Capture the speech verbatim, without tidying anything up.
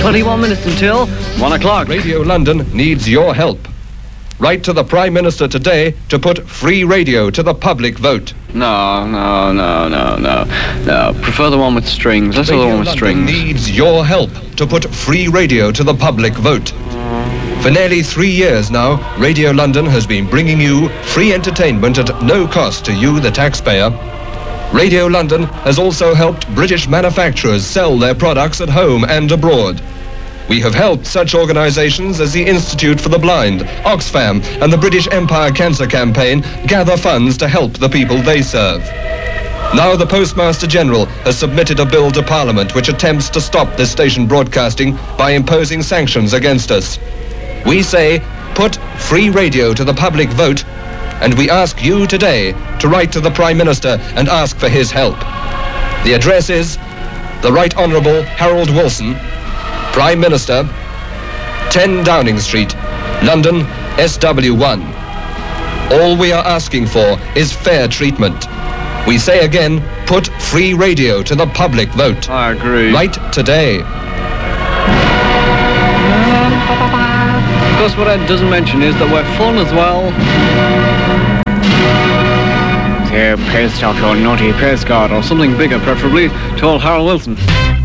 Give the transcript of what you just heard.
thirty-one minutes until one o'clock. Radio London needs your help. Write to the Prime Minister today to put free radio to the public vote. No, no, no, no, no. No, prefer the one with strings. Let's have the one with London strings. needs your help to put free radio to the public vote. For nearly three years now, Radio London has been bringing you free entertainment at no cost to you, the taxpayer. Radio London has also helped British manufacturers sell their products at home and abroad. We have helped such organisations as the Institute for the Blind, Oxfam, and the British Empire Cancer Campaign gather funds to help the people they serve. Now the Postmaster General has submitted a bill to Parliament which attempts to stop this station broadcasting by imposing sanctions against us. We say, put free radio to the public vote, and we ask you today to write to the Prime Minister and ask for his help. The address is the Right Honourable Harold Wilson, Prime Minister, ten Downing Street, London, S W one. All we are asking for is fair treatment. We say again, put free radio to the public vote. I agree. Write today. Of course, what Ed doesn't mention is that we're fun as well. So, paste off your naughty paste card, or something bigger, preferably, to old Harold Wilson.